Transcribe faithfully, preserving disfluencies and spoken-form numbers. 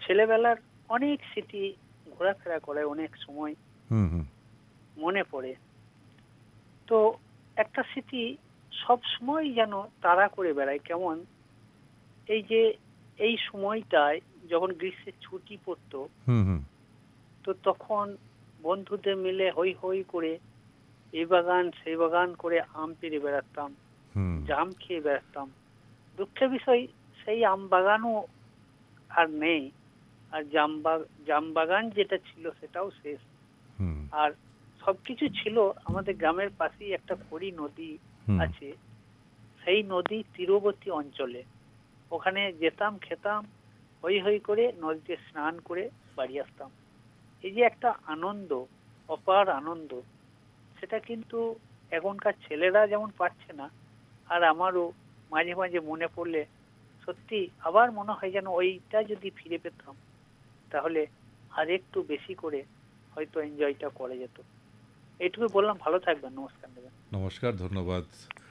ছেলেবেলার অনেক স্মৃতি ঘোরাফেরা করে, অনেক সময় হুম হুম মনে পড়ে। তো একটা স্মৃতি সব সময় যেন তাড়া করে বেড়ায়, কেমন এই যে এই সময়টায় যখন গ্রীষ্মের ছুটি পড়তো, হুম হুম তো তখন বন্ধুদের মিলে হই হই করে এই বাগান সেই বাগান করে আম পেড়ে বেড়াতাম, হুম জাম খেয়ে বেড়াতাম। দুঃখের বিষয়, সেই আম বাগানও আর নেই, আর জাম বাগ জাম বাগান যেটা ছিল সেটাও শেষ। হুম আর সবকিছু ছিল আমাদের গ্রামের পাশেই একটা খড়ি নদী হুম আছে, সেই নদী তীরবর্তী অঞ্চলে। ওখানে যেতাম, খেতাম, হই হই করে নদীতে স্নান করে বাড়ি আসতাম। এই যে একটা আনন্দ, অপার আনন্দ, সেটা কিন্তু এখনকার ছেলেরা যেমন পাচ্ছে না, আর আমারও মাঝে মাঝে মনে পড়লে সত্যি আবার মনে হয় যেন ওইটা যদি ফিরে পেতাম, তাহলে আর একটু বেশি করে হয়তো এনজয়টা করা যেত। এইটুকু বললাম, ভালো থাকবেন, নমস্কার নেবেন। নমস্কার, ধন্যবাদ।